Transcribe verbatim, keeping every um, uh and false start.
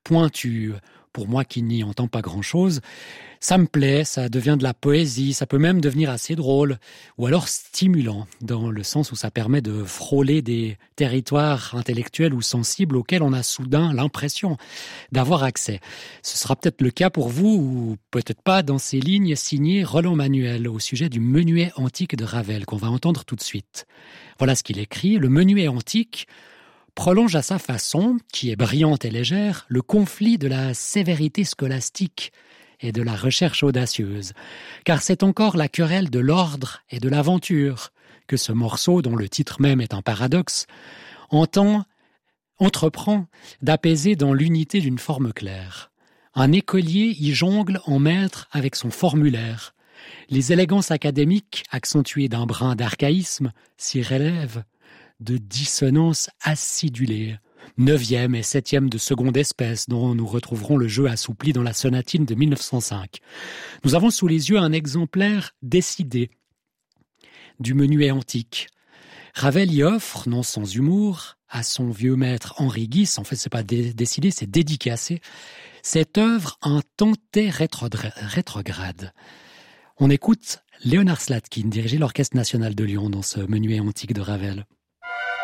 pointu. Pour moi qui n'y entends pas grand-chose, ça me plaît, ça devient de la poésie, ça peut même devenir assez drôle, ou alors stimulant, dans le sens où ça permet de frôler des territoires intellectuels ou sensibles auxquels on a soudain l'impression d'avoir accès. Ce sera peut-être le cas pour vous, ou peut-être pas, dans ces lignes signées Roland Manuel au sujet du Menuet antique de Ravel, qu'on va entendre tout de suite. Voilà ce qu'il écrit: le Menuet antique prolonge à sa façon, qui est brillante et légère, le conflit de la sévérité scolastique et de la recherche audacieuse. Car c'est encore la querelle de l'ordre et de l'aventure que ce morceau, dont le titre même est un paradoxe, entend, entreprend d'apaiser dans l'unité d'une forme claire. Un écolier y jongle en maître avec son formulaire. Les élégances académiques, accentuées d'un brin d'archaïsme, s'y relèvent de dissonances acidulées, neuvième et septième de seconde espèce, dont nous retrouverons le jeu assoupli dans la sonatine de mille neuf cent cinq. Nous avons sous les yeux un exemplaire décidé du Menuet antique. Ravel y offre, non sans humour, à son vieux maître Henri Guisse, en fait c'est pas dé- décidé, c'est dédicacé, cette œuvre un tantet rétrodra- rétrograde. On écoute Léonard Slatkin diriger l'Orchestre national de Lyon dans ce Menuet antique de Ravel.